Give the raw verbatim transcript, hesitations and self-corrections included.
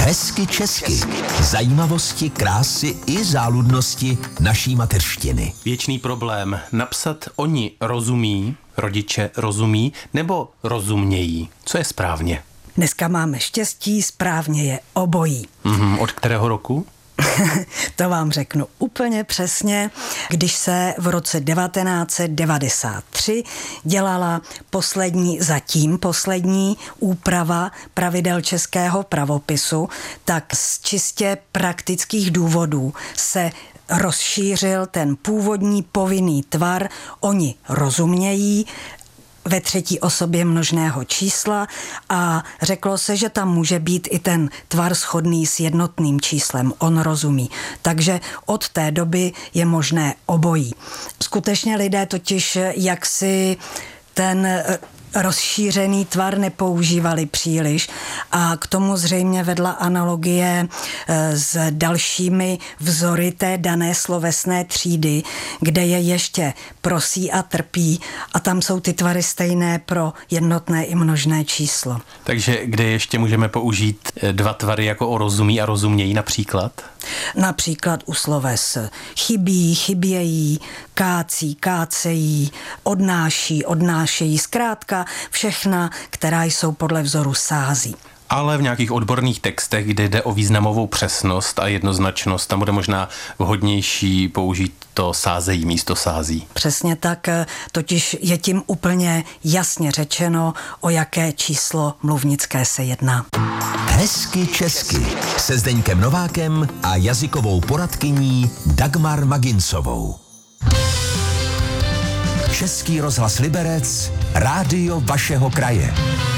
Hezky česky. Zajímavosti, krásy i záludnosti naší mateřštiny. Věčný problém. Napsat oni rozumí, rodiče rozumí, nebo rozumějí? Co je správně? Dneska máme štěstí, správně je obojí. Mhm, od kterého roku? To vám řeknu úplně přesně, když se v roce devatenáct set devadesát tři dělala poslední, zatím poslední úprava pravidel českého pravopisu, tak z čistě praktických důvodů se rozšířil ten původní povinný tvar oni rozumějí ve třetí osobě množného čísla a řeklo se, že tam může být i ten tvar shodný s jednotným číslem, on rozumí. Takže od té doby je možné obojí. Skutečně lidé totiž jaksi ten rozšířený tvar nepoužívali příliš a k tomu zřejmě vedla analogie s dalšími vzory té dané slovesné třídy, kde je ještě prosí a trpí a tam jsou ty tvary stejné pro jednotné i množné číslo. Takže kde ještě můžeme použít dva tvary jako o rozumí a rozumějí například? Například u sloves chybí, chybějí, kácí, kácejí, odnáší, odnášejí, zkrátka všechna, která jsou podle vzoru sází. Ale v nějakých odborných textech, kde jde o významovou přesnost a jednoznačnost, tam bude možná vhodnější použít to sázejí místo sází. Přesně tak, totiž je tím úplně jasně řečeno, o jaké číslo mluvnické se jedná. Hezky česky se Zdeňkem Novákem a jazykovou poradkyní Dagmar Maginsovou. Český rozhlas Liberec, rádio vašeho kraje.